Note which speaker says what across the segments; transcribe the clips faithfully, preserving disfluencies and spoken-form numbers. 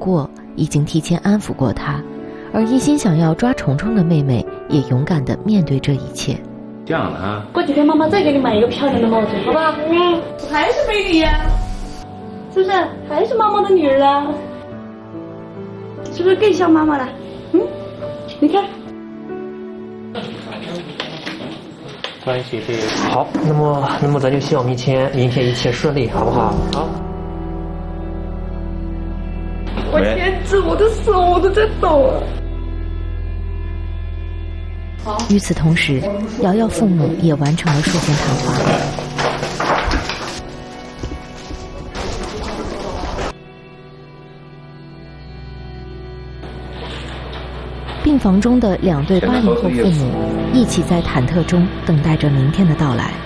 Speaker 1: 过已经提前安抚过他，而一心想要抓虫虫的妹妹也勇敢地面对这一切。
Speaker 2: 这样的啊，
Speaker 3: 过几天妈妈再给你买一个漂亮的帽子，好不好？嗯，还是美女呀，是不是？还是妈妈的女儿啊？是不是更像妈妈了？嗯，你看。
Speaker 2: 关系这个
Speaker 4: 好，那么那么咱就希望明天明天一切顺利，好不好？好。
Speaker 3: 我天指我的手，我都在抖了。
Speaker 1: 与此同时，瑶瑶父母也完成了术前谈话。病房中的两对八零后父母一起在忐忑中等待着明天的到来。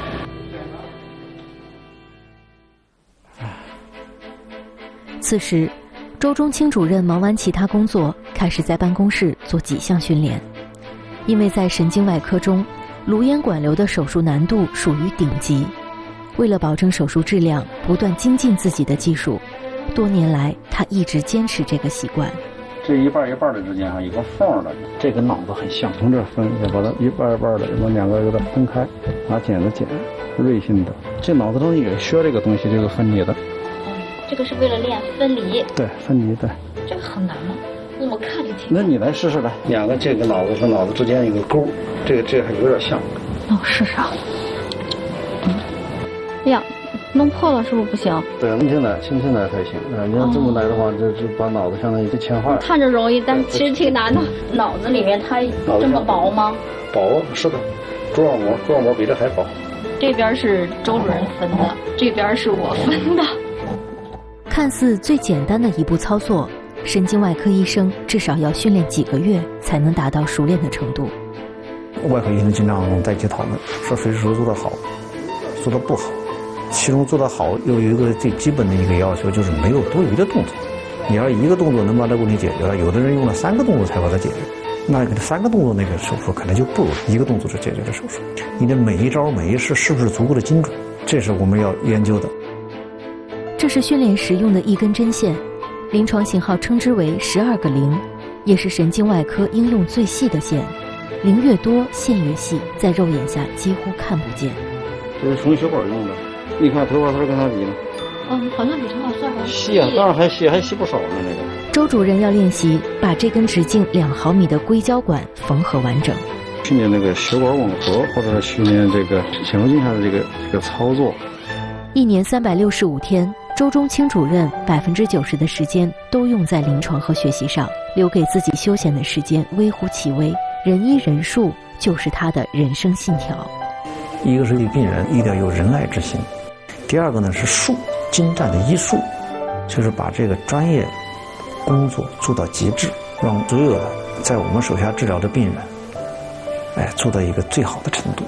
Speaker 1: 此时，周中清主任忙完其他工作，开始在办公室做几项训练。因为在神经外科中，颅咽管瘤的手术难度属于顶级，为了保证手术质量，不断精进自己的技术，多年来他一直坚持这个习惯。
Speaker 5: 这一半一半的之间还有个缝的，这跟脑子很像，从这分，要把它一半一半的，把两个给它分开，拿剪子剪，锐性的。这脑子中也需要这个东西，这个分离的。
Speaker 6: 嗯，这个是为了练分离。
Speaker 5: 对，分离对。
Speaker 6: 这个很难吗？我们看就挺。
Speaker 5: 那你来试试来，两个这个脑子和脑子之间有个沟，这个这个还有点像。
Speaker 6: 那我试试啊。嗯。哎呀。弄破了是不是不行？
Speaker 5: 对，轻轻来，轻轻来才行。啊、呃，你要这么来的话，就就把脑子相当于就切坏了。
Speaker 6: 看着容易，但其实挺难的。脑子里面它这么薄吗？
Speaker 5: 薄，是的，蛛网膜，蛛网膜比这还薄。
Speaker 6: 这边是周主任分的，这边是我分的。
Speaker 1: 看似最简单的一步操作，神经外科医生至少要训练几个月才能达到熟练的程度。
Speaker 7: 外科医生经常在一起讨论，说谁说做得好，做得不好。其中做得好，又有一个最基本的一个要求，就是没有多余的动作。你要一个动作能把这个问题解决了，有的人用了三个动作才把它解决，那个三个动作那个手术可能就不如一个动作就解决的手术。你的每一招每一式是不是足够的精准，这是我们要研究的。
Speaker 1: 这是训练时用的一根针线，临床型号称之为十二个零，也是神经外科应用最细的线。零越多，线越细，在肉眼下几乎看不见。
Speaker 5: 这是缝血管用的。你看头发丝跟它比呢？
Speaker 6: 嗯，好像比头发丝还
Speaker 5: 细啊，当然还细，还细不少呢。那个
Speaker 1: 周主任要练习把这根直径两毫米的硅胶管缝合完整，
Speaker 5: 训练那个血管吻合，或者训练这个显微镜下的这个这个操作。
Speaker 1: 一年三百六十五天，周中清主任百分之九十的时间都用在临床和学习上，留给自己休闲的时间微乎其微。人医人术就是他的人生信条。
Speaker 7: 一个是对病人一定要有仁爱之心，第二个呢是术，精湛的医术，就是把这个专业工作做到极致，让所有的在我们手下治疗的病人，哎，做到一个最好的程度。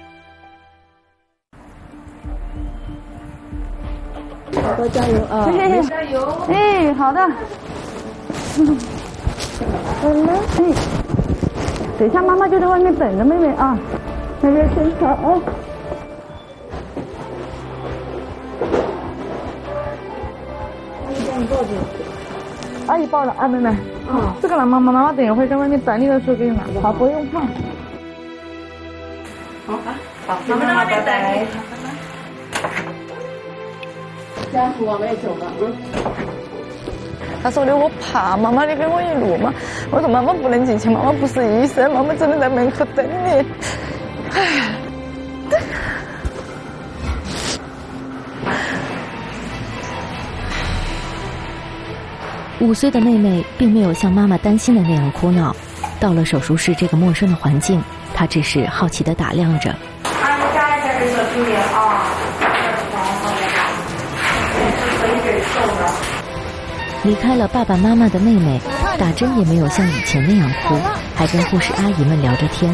Speaker 3: 多加油啊！嘿嘿加油！哎，好的。嗯，好了，哎，等一下妈妈就在外面等着妹妹啊。那边先瞧啊！阿姨抱着，阿姨抱着啊，妹妹。嗯，这个呢，妈妈妈妈等一会儿在外面等你的时候给你拿着，好，不用怕。好啊，好，妈妈在外面等你。家属我们也走了，嗯。
Speaker 8: 他说的我怕，妈妈你给我一路嘛。我说妈妈不能进去，妈妈不是医生，妈妈只能在门口等你。哎呀！
Speaker 1: 五岁的妹妹并没有像妈妈担心的那样哭闹。到了手术室这个陌生的环境，她只是好奇地打量着。
Speaker 3: 啊，你加一下这个注意啊，这是可以给瘦的。
Speaker 1: 离开了爸爸妈妈的妹妹，打针也没有像以前那样哭，还跟护士阿姨们聊着天。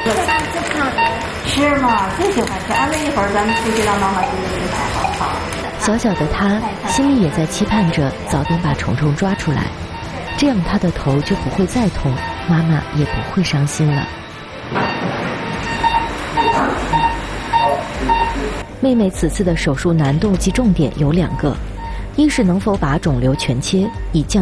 Speaker 3: 是吗？最喜欢吃。安慰一会儿，咱们出去让妈妈接你，好不好？
Speaker 1: 小小的她心里也在期盼着早点把虫虫抓出来，这样她的头就不会再痛，妈妈也不会伤心了。妹妹此次的手术难度及重点有两个，一是能否把肿瘤全切，以降